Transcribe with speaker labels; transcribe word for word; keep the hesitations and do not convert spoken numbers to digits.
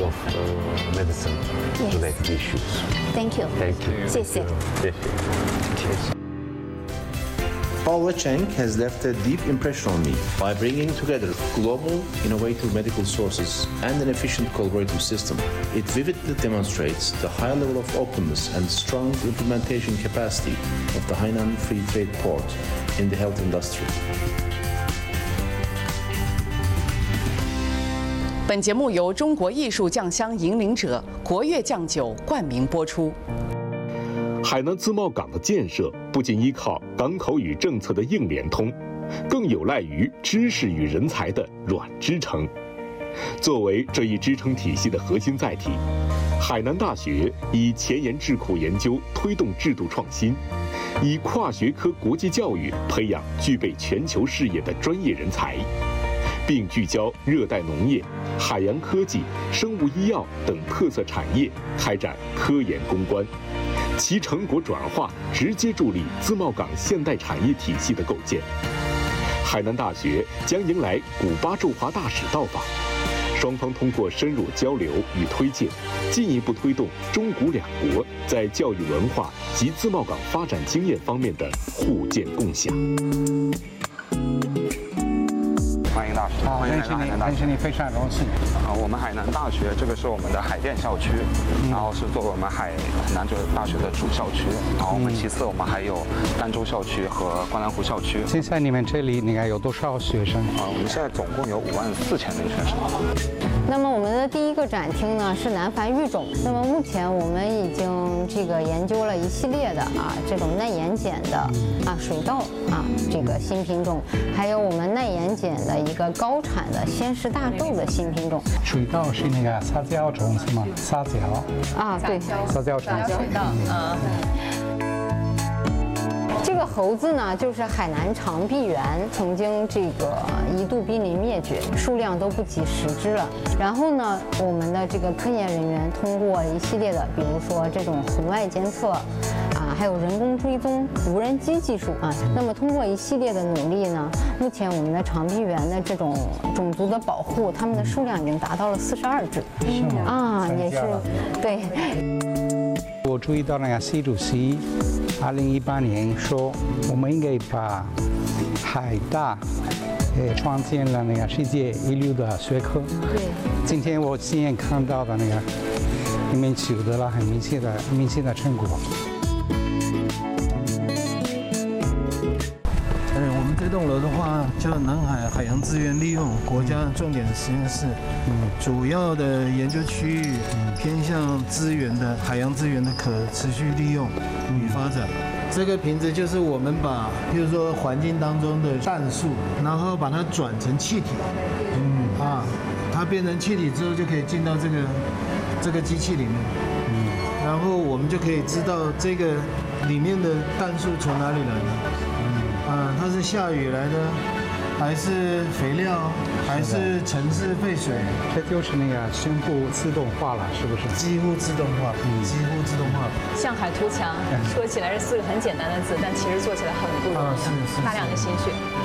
Speaker 1: of uh, medicine related issues.
Speaker 2: Thank you.
Speaker 1: Thank you.
Speaker 2: 谢谢。
Speaker 1: 谢谢。
Speaker 3: Paul Cheng has left a deep impression on me by bringing together global, innovative medical sources and an efficient collaborative system. It vividly demonstrates the high level of openness and strong implementation capacity of the Hainan Free Trade Port in the health industry.
Speaker 4: 本节目由中国艺术酱香引领者国乐酱酒冠名播出。
Speaker 5: 海南自贸港的建设不仅依靠港口与政策的硬联通，更有赖于知识与人才的软支撑。作为这一支撑体系的核心载体，海南大学以前沿智库研究推动制度创新，以跨学科国际教育培养具备全球视野的专业人才，并聚焦热带农业、海洋科技、生物医药等特色产业开展科研攻关。 其成果转化直接助力自贸港现代产业体系的构建。海南大学将迎来古巴驻华大使到访，双方通过深入交流与推荐，进一步推动中古两国在教育文化及自贸港发展经验方面的互鉴共享。
Speaker 6: 欢迎大使，欢迎来到海南大学。
Speaker 7: 认识你非常荣幸。
Speaker 6: 啊，我们海南大学这个是我们的海淀校区，然后是作为我们海南这个大学的主校区。然后我们其次我们还有儋州校区和观澜湖校区。
Speaker 7: 现在你们这里应该有多少学生？
Speaker 6: 啊，我们现在总共有五万四千名学生。
Speaker 8: 那么我们的第一个展厅呢是南繁育种。那么目前我们已经这个研究了一系列的啊这种耐盐碱的啊水稻啊这个新品种，还有我们耐盐碱的一个高产的鲜食大豆的新品种。
Speaker 7: 水稻是那个撒娇种是吗？撒娇
Speaker 8: 啊，对，
Speaker 7: 撒娇种。
Speaker 9: 水稻啊。
Speaker 8: 这个猴子呢，就是海南长臂猿，曾经这个一度濒临灭绝，数量都不及十只了。然后呢，我们的这个科研人员通过一系列的，比如说这种红外监测，啊，还有人工追踪、无人机技术啊，那么通过一系列的努力呢，目前我们的长臂猿的这种种族的保护，它们的数量已经达到了四十二只。
Speaker 7: 是吗？
Speaker 8: 啊，也是，对。
Speaker 7: 我注意到那个习主席。 二零一八年说，我们应该把海大，呃，创建了那个世界一流的学科。
Speaker 8: 对。
Speaker 7: 今天我亲眼看到的那个，你们取得了很明显的、明显的成果。
Speaker 10: 呃，我们这栋楼的话叫南海海洋资源利用国家重点实验室，嗯，主要的研究区域偏向资源的海洋资源的可持续利用。 与发展，这个瓶子就是我们把，比如说环境当中的氮素，然后把它转成气体，嗯啊，它变成气体之后就可以进到这个这个机器里面，嗯，然后我们就可以知道这个里面的氮素从哪里来的，嗯啊，它是下雨来的，还是肥料，还是城市废水？
Speaker 7: 这就是那个全部自动化了，是不是？
Speaker 10: 几乎自动化，嗯，几乎自动化。
Speaker 9: 向海图强，说起来是四个很简单的字，但其实做起来很不容易，大量的心血。